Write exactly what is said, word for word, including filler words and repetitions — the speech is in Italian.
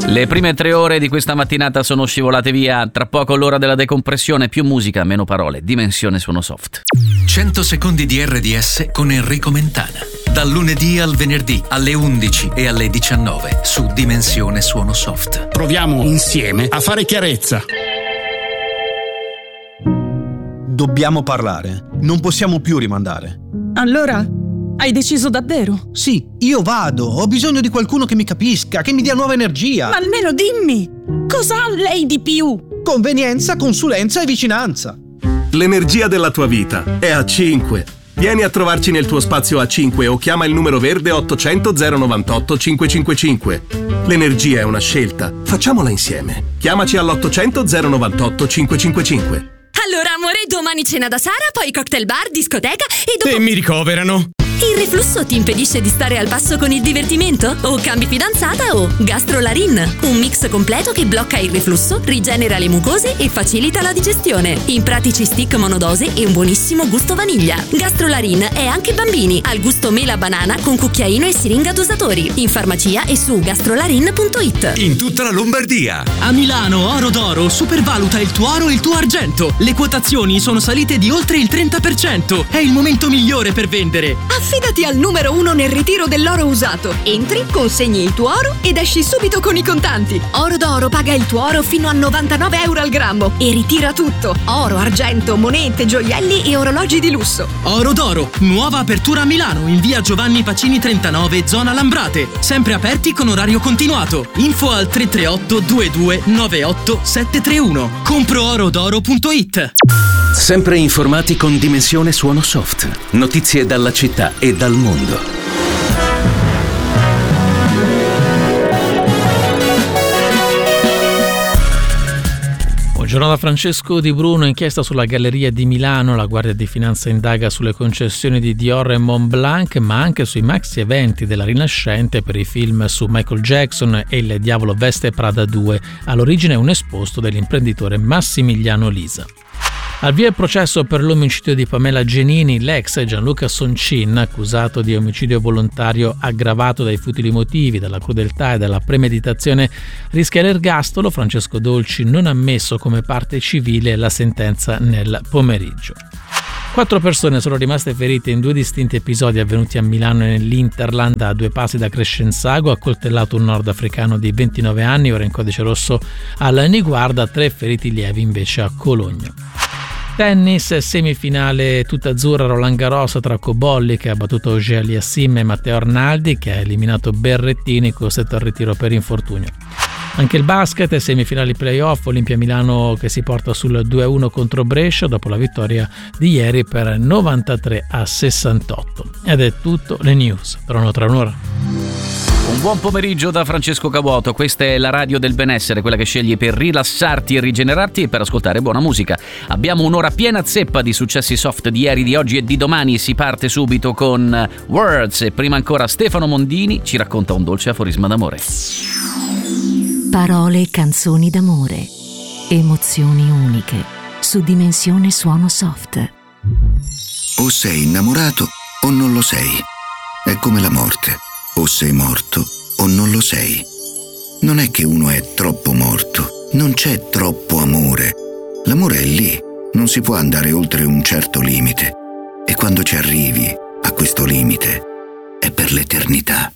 Le prime tre ore di questa mattinata sono scivolate via. Tra poco l'ora della decompressione, più musica, meno parole. Dimensione Suono Soft. cento secondi di R D S con Enrico Mentana. Dal lunedì al venerdì alle undici e alle diciannove su Dimensione Suono Soft. Proviamo insieme a fare chiarezza. Dobbiamo parlare. Non possiamo più rimandare. Allora, hai deciso davvero? Sì, io vado. Ho bisogno di qualcuno che mi capisca, che mi dia nuova energia. Ma almeno dimmi, cosa ha lei di più? Convenienza, consulenza e vicinanza. L'energia della tua vita è A cinque. Vieni a trovarci nel tuo spazio A cinque o chiama il numero verde ottocento zero novantotto cinquecentocinquantacinque. L'energia è una scelta. Facciamola insieme. Chiamaci all'ottocento zero novantotto cinquecentocinquantacinque. Allora, amore, domani cena da Sara, poi cocktail bar, discoteca e dopo... E mi ricoverano. Il reflusso ti impedisce di stare al passo con il divertimento? O cambi fidanzata o Gastrolarin, un mix completo che blocca il reflusso, rigenera le mucose e facilita la digestione. In pratici stick monodose e un buonissimo gusto vaniglia. Gastrolarin è anche bambini, al gusto mela banana con cucchiaino e siringa dosatori. In farmacia e su gastrolarin punto it. In tutta la Lombardia. A Milano Oro d'Oro supervaluta il tuo oro e il tuo argento. Le quotazioni sono salite di oltre il trenta per cento. È il momento migliore per vendere. Affidati al numero uno nel ritiro dell'oro usato. Entri, consegni il tuo oro ed esci subito con i contanti. Oro d'Oro paga il tuo oro fino a novantanove euro al grammo e ritira tutto: oro, argento, monete, gioielli e orologi di lusso. Oro d'Oro, nuova apertura a Milano in via Giovanni Pacini trentanove, zona Lambrate. Sempre aperti con orario continuato. Info al tre tre otto due due nove otto sette tre uno. compro oro d'oro punto it. Sempre informati con Dimensione Suono Soft. Notizie dalla città e dal mondo. Buongiorno da Francesco Di Bruno. Inchiesta sulla Galleria di Milano. La Guardia di Finanza indaga sulle concessioni di Dior e Montblanc, ma anche sui maxi eventi della Rinascente per i film su Michael Jackson e Il Diavolo Veste Prada due. All'origine un esposto dell'imprenditore Massimiliano Lisa. Al via il processo per l'omicidio di Pamela Genini. L'ex Gianluca Soncin, accusato di omicidio volontario aggravato dai futili motivi, dalla crudeltà e dalla premeditazione, rischia l'ergastolo. Francesco Dolci non ha ammesso come parte civile la sentenza nel pomeriggio. Quattro persone sono rimaste ferite in due distinti episodi avvenuti a Milano e nell'Interland. A due passi da Crescenzago ha coltellato un nordafricano di ventinove anni, ora in codice rosso al Niguarda. Tre feriti lievi invece a Cologno. Tennis, semifinale tutta azzurra Roland Garros tra Cobolli, che ha battuto Auger Aliassime, e Matteo Arnaldi, che ha eliminato Berrettini, costretto al ritiro per infortunio. Anche il basket, semifinali playoff, Olimpia Milano che si porta sul due a uno contro Brescia dopo la vittoria di ieri per novantatré a sessantotto. Ed è tutto, le news tornano tra un'ora. Un buon pomeriggio da Francesco Cavuoto. Questa è la radio del benessere, quella che scegli per rilassarti e rigenerarti e per ascoltare buona musica. Abbiamo un'ora piena zeppa di successi soft di ieri, di oggi e di domani. Si parte subito con Words e prima ancora Stefano Mondini ci racconta un dolce aforisma d'amore. Parole e canzoni d'amore, emozioni uniche, su Dimensione Suono Soft. O sei innamorato o non lo sei. È come la morte. O sei morto o non lo sei. Non è che uno è troppo morto, non c'è troppo amore. L'amore è lì, non si può andare oltre un certo limite. E quando ci arrivi a questo limite è per l'eternità.